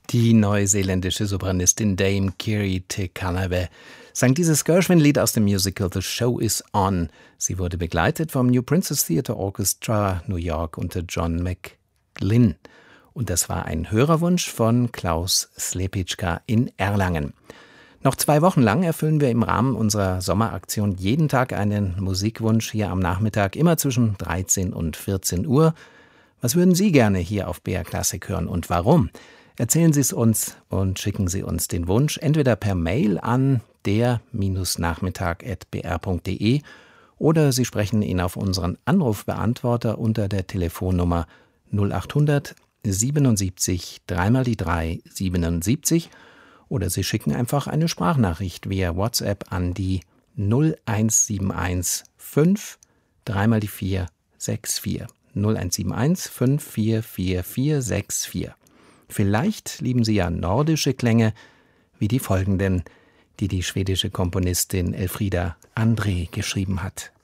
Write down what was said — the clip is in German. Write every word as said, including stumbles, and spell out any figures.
Die neuseeländische Sopranistin Dame Kiri Te Kanawe sang dieses Gershwin-Lied aus dem Musical The Show is On. Sie wurde begleitet vom New Princess Theatre Orchestra New York unter John McGlynn. Und das war ein Hörerwunsch von Klaus Slepitschka in Erlangen. Noch zwei Wochen lang erfüllen wir im Rahmen unserer Sommeraktion jeden Tag einen Musikwunsch hier am Nachmittag, immer zwischen dreizehn und vierzehn Uhr. Was würden Sie gerne hier auf B R Classic hören und warum? Erzählen Sie es uns und schicken Sie uns den Wunsch entweder per Mail an der Nachmittag at b r punkt d e oder Sie sprechen ihn auf unseren Anrufbeantworter unter der Telefonnummer null achthundert siebenundsiebzig drei mal die drei siebenundsiebzig oder Sie schicken einfach eine Sprachnachricht via WhatsApp an die null eins sieben eins fünf drei mal die vier sechs vier null eins sieben eins fünf vier vier vier sechs vier. Vielleicht lieben Sie ja nordische Klänge, wie die folgenden, die die schwedische Komponistin Elfriede André geschrieben hat.